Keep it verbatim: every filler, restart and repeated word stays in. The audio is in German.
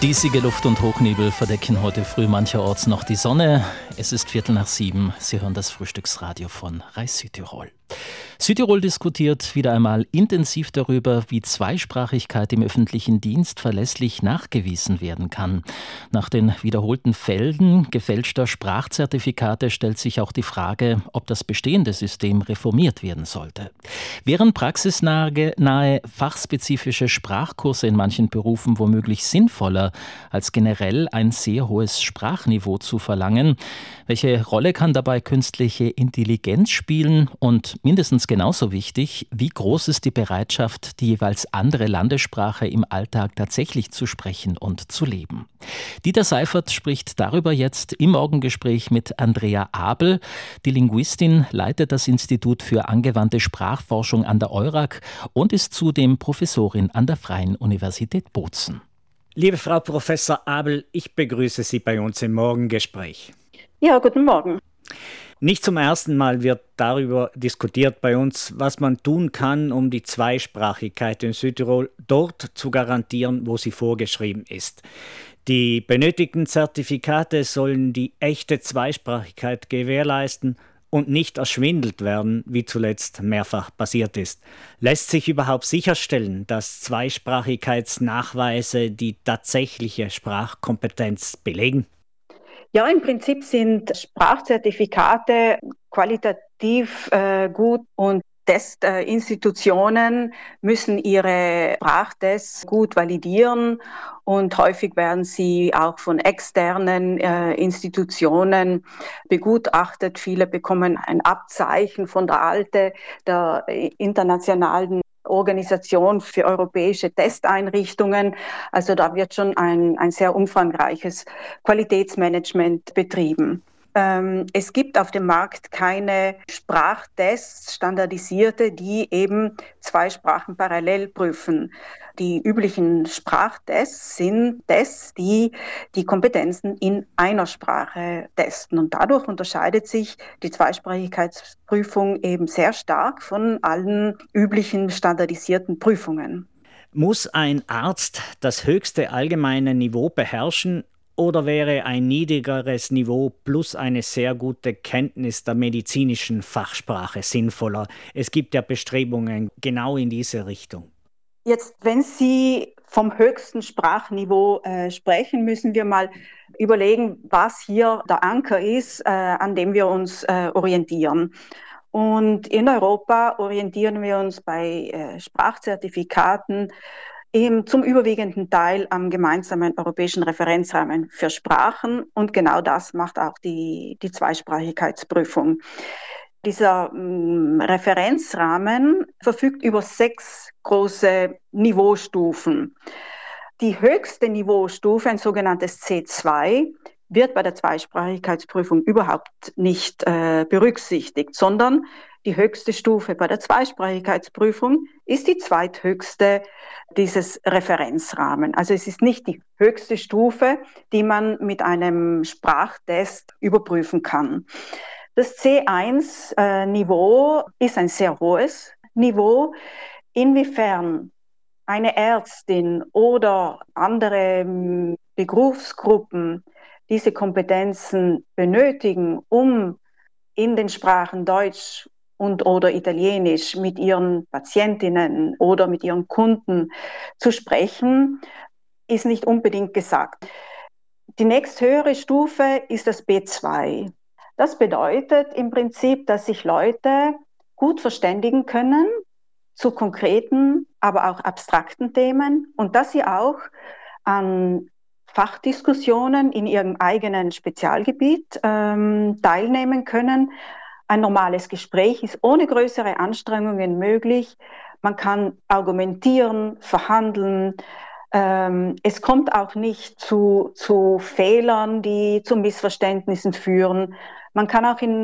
Diesige Luft und Hochnebel verdecken heute früh mancherorts noch die Sonne. Es ist Viertel nach sieben. Sie hören das Frühstücksradio von Reis Südtirol. Südtirol diskutiert wieder einmal intensiv darüber, wie Zweisprachigkeit im öffentlichen Dienst verlässlich nachgewiesen werden kann. Nach den wiederholten Fällen gefälschter Sprachzertifikate stellt sich auch die Frage, ob das bestehende System reformiert werden sollte. Während praxisnahe nahe, fachspezifische Sprachkurse in manchen Berufen womöglich sinnvoller als generell ein sehr hohes Sprachniveau zu verlangen, welche Rolle kann dabei künstliche Intelligenz spielen und mindestens genauso wichtig, wie groß ist die Bereitschaft, die jeweils andere Landessprache im Alltag tatsächlich zu sprechen und zu leben? Dieter Seifert spricht darüber jetzt im Morgengespräch mit Andrea Abel. Die Linguistin leitet das Institut für angewandte Sprachforschung an der EURAG und ist zudem Professorin an der Freien Universität Bozen. Liebe Frau Professor Abel, ich begrüße Sie bei uns im Morgengespräch. Ja, guten Morgen. Nicht zum ersten Mal wird darüber diskutiert bei uns, was man tun kann, um die Zweisprachigkeit in Südtirol dort zu garantieren, wo sie vorgeschrieben ist. Die benötigten Zertifikate sollen die echte Zweisprachigkeit gewährleisten und nicht erschwindelt werden, wie zuletzt mehrfach passiert ist. Lässt sich überhaupt sicherstellen, dass Zweisprachigkeitsnachweise die tatsächliche Sprachkompetenz belegen? Ja, im Prinzip sind Sprachzertifikate qualitativ äh, gut und Testinstitutionen müssen ihre Sprachtests gut validieren und häufig werden sie auch von externen äh, Institutionen begutachtet. Viele bekommen ein Abzeichen von der ALTE, der internationalen Organisation für europäische Testeinrichtungen. Also da wird schon ein, ein sehr umfangreiches Qualitätsmanagement betrieben. Ähm, es gibt auf dem Markt keine Sprachtests, standardisierte, die eben zwei Sprachen parallel prüfen. Die üblichen Sprachtests sind Tests, die die Kompetenzen in einer Sprache testen. Und dadurch unterscheidet sich die Zweisprachigkeitsprüfung eben sehr stark von allen üblichen standardisierten Prüfungen. Muss ein Arzt das höchste allgemeine Niveau beherrschen? Oder wäre ein niedrigeres Niveau plus eine sehr gute Kenntnis der medizinischen Fachsprache sinnvoller? Es gibt ja Bestrebungen genau in diese Richtung. Jetzt, wenn Sie vom höchsten Sprachniveau äh, sprechen, müssen wir mal überlegen, was hier der Anker ist, äh, an dem wir uns äh, orientieren. Und in Europa orientieren wir uns bei äh, Sprachzertifikaten eben zum überwiegenden Teil am gemeinsamen europäischen Referenzrahmen für Sprachen. Und genau das macht auch die, die Zweisprachigkeitsprüfung. Dieser mh, Referenzrahmen verfügt über sechs große Niveaustufen. Die höchste Niveaustufe, ein sogenanntes C zwei, wird bei der Zweisprachigkeitsprüfung überhaupt nicht äh, berücksichtigt, sondern die höchste Stufe bei der Zweisprachigkeitsprüfung ist die zweithöchste dieses Referenzrahmen. Also es ist nicht die höchste Stufe, die man mit einem Sprachtest überprüfen kann. Das C eins Niveau ist ein sehr hohes Niveau. Inwiefern eine Ärztin oder andere Berufsgruppen diese Kompetenzen benötigen, um in den Sprachen Deutsch und oder Italienisch mit ihren Patientinnen oder mit ihren Kunden zu sprechen, ist nicht unbedingt gesagt. Die nächsthöhere Stufe ist das B zwei. Das bedeutet im Prinzip, dass sich Leute gut verständigen können zu konkreten, aber auch abstrakten Themen und dass sie auch an Fachdiskussionen in ihrem eigenen Spezialgebiet ähm, teilnehmen können. Ein normales Gespräch ist ohne größere Anstrengungen möglich. Man kann argumentieren, verhandeln. Ähm, es kommt auch nicht zu, zu Fehlern, die zu Missverständnissen führen. Man kann auch in